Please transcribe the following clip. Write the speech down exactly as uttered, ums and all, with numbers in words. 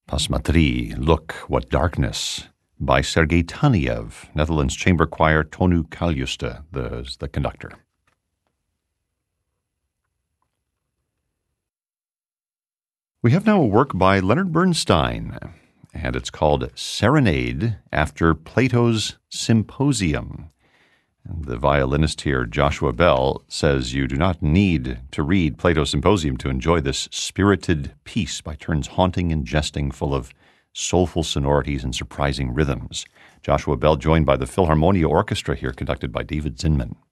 Pasmatri, Look, What Darkness, by Sergei Taniev, Netherlands Chamber Choir, Tonu Kaljuste, the, the conductor. We have now a work by Leonard Bernstein, and it's called Serenade After Plato's Symposium. And the violinist here, Joshua Bell, says you do not need to read Plato's Symposium to enjoy this spirited piece by turns haunting and jesting, full of soulful sonorities and surprising rhythms. Joshua Bell joined by the Philharmonia Orchestra here, conducted by David Zinman.